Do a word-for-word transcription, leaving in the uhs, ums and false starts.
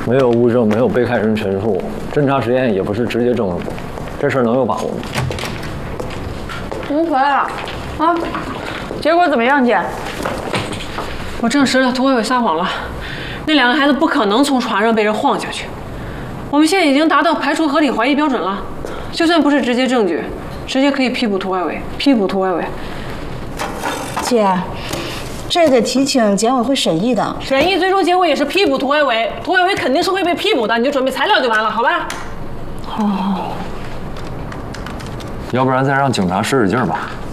没有物证，没有被害人陈述，侦查实验也不是直接证据，这事儿能有把握吗？ 您回来了，啊？结果怎么样，姐？ 我证实了涂伟伟撒谎了，那两个孩子不可能从船上被人晃下去。我们现在已经达到排除合理怀疑标准了，就算不是直接证据，直接可以批捕涂伟伟，批捕涂伟伟。 姐，这得提请检委会审议的。 审议最终结果也是批捕涂伟伟，涂伟伟肯定是会被批捕的，你就准备材料就完了，好吧？ 好。 要不然再让警察使使劲吧。